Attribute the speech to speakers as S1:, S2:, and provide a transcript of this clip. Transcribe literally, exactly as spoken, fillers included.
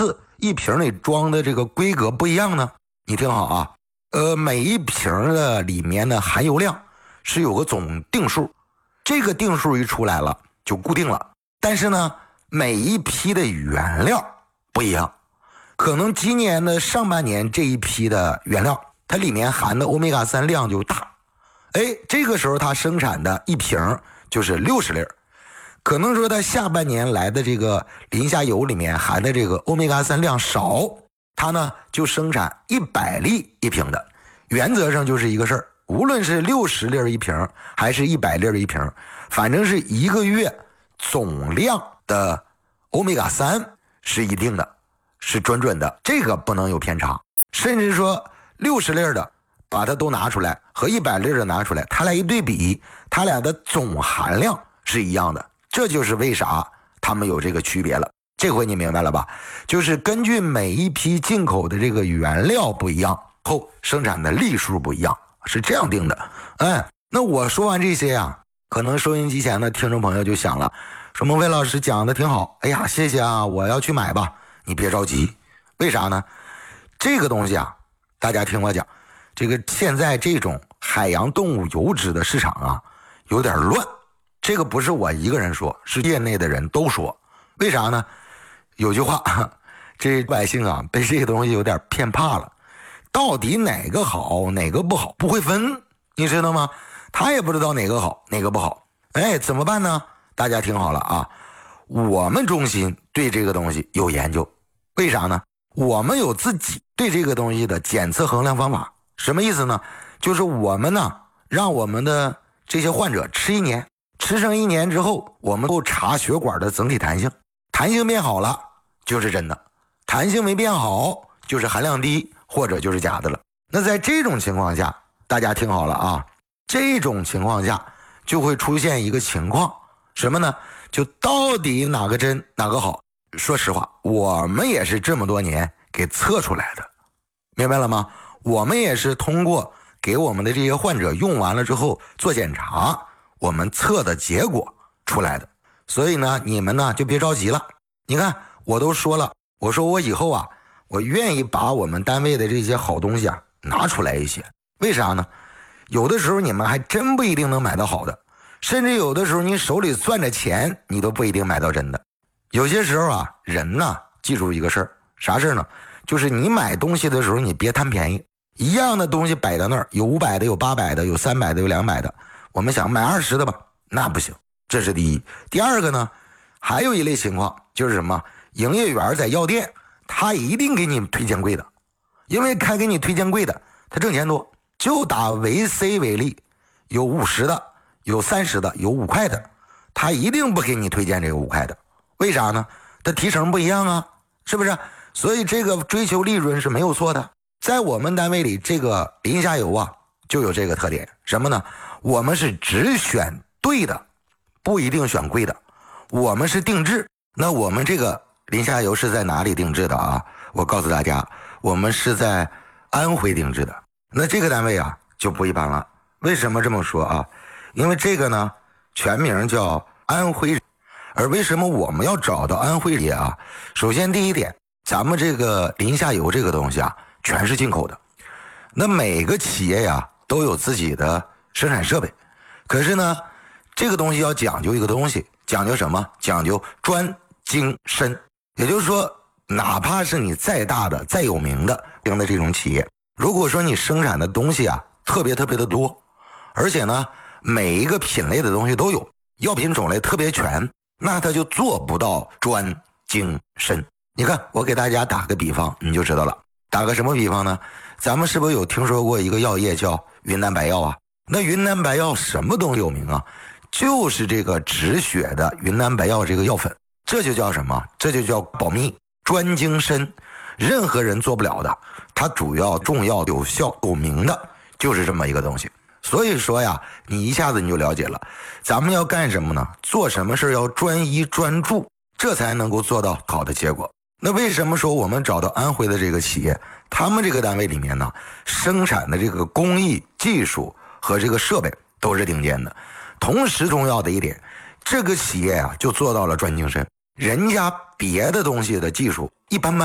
S1: 次一瓶里装的这个规格不一样呢？你听好啊，呃，每一瓶的里面的含油量是有个总定数，这个定数一出来了就固定了。但是呢，每一批的原料不一样，可能今年的上半年这一批的原料，它里面含的欧米伽三量就大，哎，这个时候它生产的一瓶就是六十粒，可能说它下半年来的这个磷虾油里面含的这个欧米伽三量少，它呢就生产一百粒一瓶的。原则上就是一个事儿，无论是六十粒一瓶还是一百粒一瓶，反正是一个月总量的欧米伽三是一定的，是准准的，这个不能有偏差。甚至说六十粒的把它都拿出来和一百粒的拿出来，它俩一对比，它俩的总含量是一样的，这就是为啥他们有这个区别了。这回你明白了吧？就是根据每一批进口的这个原料不一样，后生产的粒数不一样，是这样定的。哎，那我说完这些啊，可能收音机前的听众朋友就想了，说孟非老师讲的挺好，哎呀，谢谢啊，我要去买吧。你别着急，为啥呢？这个东西啊，大家听我讲，这个现在这种海洋动物油脂的市场啊，有点乱。这个不是我一个人说，是业内的人都说。为啥呢？有句话，这百姓啊被这个东西有点骗怕了，到底哪个好哪个不好不会分，你知道吗？他也不知道哪个好哪个不好。哎，怎么办呢？大家听好了啊，我们中心对这个东西有研究。为啥呢？我们有自己对这个东西的检测衡量方法。什么意思呢？就是我们呢让我们的这些患者吃一年，吃上一年之后，我们够查血管的整体弹性，弹性变好了就是真的，弹性没变好就是含量低或者就是假的了。那在这种情况下，大家听好了啊，这种情况下就会出现一个情况，什么呢？就到底哪个真哪个好？说实话，我们也是这么多年给测出来的，明白了吗？我们也是通过给我们的这些患者用完了之后做检查，我们测的结果出来的。所以呢，你们呢就别着急了。你看，我都说了，我说我以后啊，我愿意把我们单位的这些好东西啊拿出来一些。为啥呢？有的时候你们还真不一定能买到好的，甚至有的时候你手里攥着钱，你都不一定买到真的。有些时候啊，人呢，记住一个事儿，啥事儿呢？就是你买东西的时候，你别贪便宜。一样的东西摆在那儿，有五百的，有八百的，有三百的，有两百的，我们想买二十的吧，那不行，这是第一。第二个呢，还有一类情况就是什么？营业员在药店，他一定给你推荐贵的，因为他给你推荐贵的，他挣钱多。就打维 C 为例，有五十的，有三十的，有五块的，他一定不给你推荐这个五块的。为啥呢？它提成不一样啊，是不是？所以这个追求利润是没有错的。在我们单位里，这个磷虾油啊就有这个特点，什么呢？我们是只选对的，不一定选贵的。我们是定制。那我们这个磷虾油是在哪里定制的啊？我告诉大家，我们是在安徽定制的。那这个单位啊就不一般了。为什么这么说啊？因为这个呢全名叫安徽。而为什么我们要找到安徽人啊？首先第一点，咱们这个磷虾油这个东西啊全是进口的。那每个企业呀都有自己的生产设备，可是呢这个东西要讲究一个东西，讲究什么？讲究专精深。也就是说，哪怕是你再大的再有名的这样的这种企业，如果说你生产的东西啊特别特别的多，而且呢每一个品类的东西都有，药品种类特别全，那他就做不到专精深。你看，我给大家打个比方你就知道了。打个什么比方呢？咱们是不是有听说过一个药业叫云南白药啊？那云南白药什么东西有名啊？就是这个止血的云南白药这个药粉。这就叫什么？这就叫保密专精深，任何人做不了的。它主要重要有效有名的就是这么一个东西。所以说呀，你一下子你就了解了，咱们要干什么呢？做什么事要专一专注，这才能够做到好的结果。那为什么说我们找到安徽的这个企业，他们这个单位里面呢，生产的这个工艺技术和这个设备都是顶尖的。同时重要的一点，这个企业啊就做到了专精深，人家别的东西的技术一般般。